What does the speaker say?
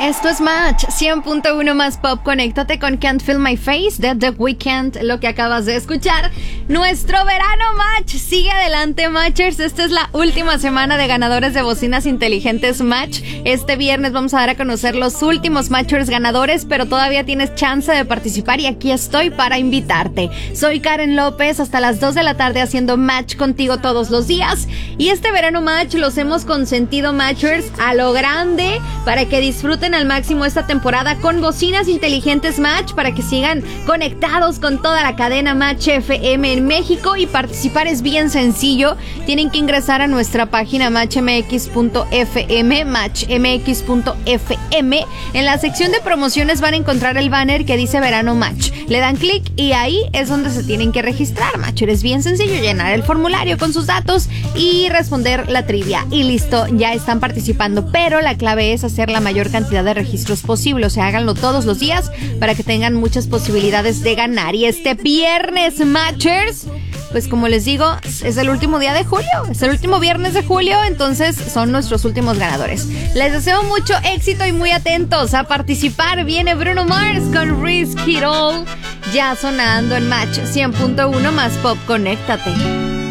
Esto es Match 100.1 más pop. Conéctate con Can't Feel My Face de The Weeknd, lo que acabas de escuchar. Nuestro verano Match sigue adelante, Matchers. Esta es la última semana de ganadores de bocinas inteligentes Match. Este viernes vamos a dar a conocer los últimos Matchers ganadores, pero todavía tienes chance de participar y aquí estoy para invitarte. Soy Karen López, hasta las 2 de la tarde haciendo Match contigo todos los días. Y este verano Match los hemos consentido, Matchers, a lo grande para que disfruten al máximo esta temporada con bocinas inteligentes Match para que sigan conectados con toda la cadena Match FM en México. Y participar es bien sencillo. Tienen que ingresar a nuestra página matchmx.fm, matchmx.fm. En la sección de promociones van a encontrar el banner que dice Verano Match. Le dan clic y ahí es donde se tienen que registrar, Matcher. Es bien sencillo, llenar el formulario con sus datos y responder la trivia. Y listo, ya están participando. Pero la clave es hacer la mayor cantidad de registros posible. O sea, háganlo todos los días para que tengan muchas posibilidades de ganar. Y este viernes, Matchers, pues como les digo, es el último día de julio. Es el último viernes de julio, entonces son nuestros últimos ganadores. Les deseo mucho éxito y muy atentos a participar. Viene Bruno Mars con Risk It All, ya sonando en Match 100.1 más pop. Conéctate.